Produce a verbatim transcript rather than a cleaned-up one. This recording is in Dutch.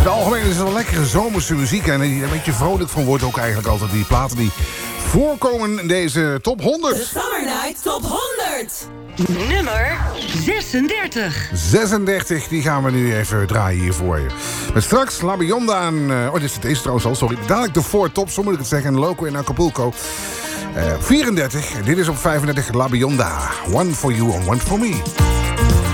het algemeen is het wel lekkere zomerse muziek. En die een beetje vrolijk van wordt ook eigenlijk altijd die platen die voorkomen in deze top honderd. De Summer Night Top honderd. Nummer zesendertig. zesendertig, die gaan we nu even draaien hier voor je. Met straks La Bionda en... Uh, oh, dit is het eerste trouwens al, sorry. Dadelijk de Four Tops, zo moet ik het zeggen. Loco in Acapulco. Uh, vierendertig, dit is op vijfendertig La Bionda. One for you and one for me.